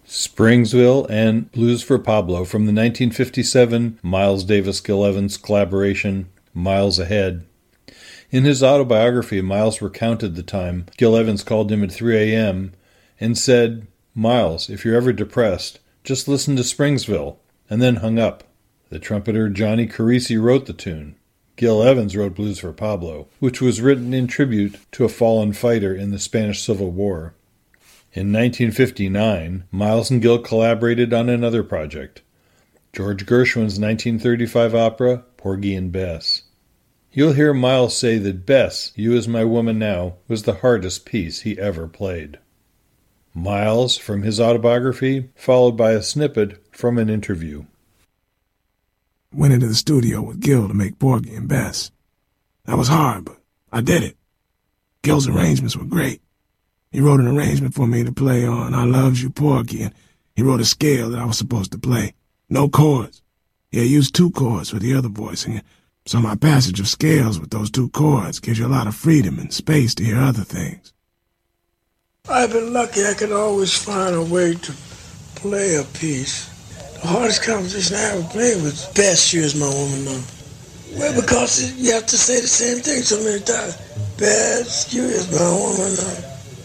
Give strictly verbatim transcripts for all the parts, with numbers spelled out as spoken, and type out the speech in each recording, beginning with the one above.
Springsville and Blues for Pablo from the nineteen fifty-seven Miles Davis-Gil Evans collaboration, Miles Ahead. In his autobiography, Miles recounted the time Gil Evans called him at three a.m. and said, "Miles, if you're ever depressed, just listen to Springsville," and then hung up. The trumpeter Johnny Carisi wrote the tune. Gil Evans wrote Blues for Pablo, which was written in tribute to a fallen fighter in the Spanish Civil War. In nineteen fifty-nine, Miles and Gil collaborated on another project, George Gershwin's nineteen thirty-five opera, Porgy and Bess. You'll hear Miles say that Bess, You Is My Woman Now, was the hardest piece he ever played. Miles, from his autobiography, followed by a snippet from an interview. Went into the studio with Gil to make Porgy and Bess. That was hard, but I did it. Gil's arrangements were great. He wrote an arrangement for me to play on I Loves You, Porgy, and he wrote a scale that I was supposed to play. No chords. He had used two chords for the other voicing, so my passage of scales with those two chords gives you a lot of freedom and space to hear other things. I've been lucky I could always find a way to play a piece. The hardest composition I ever played was Bess, You Is My Woman Now. Well, because you have to say the same thing so many times. Bess, You Is My Woman Now.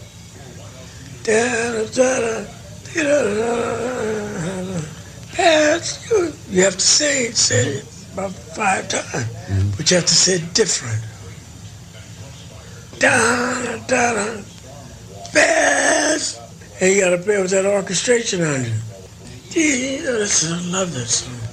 Bess, you, you have to say it, say it about five times, mm-hmm. But you have to say it different. Da da da, Bess, and you got to play with that orchestration on you. Yeah, I love that song.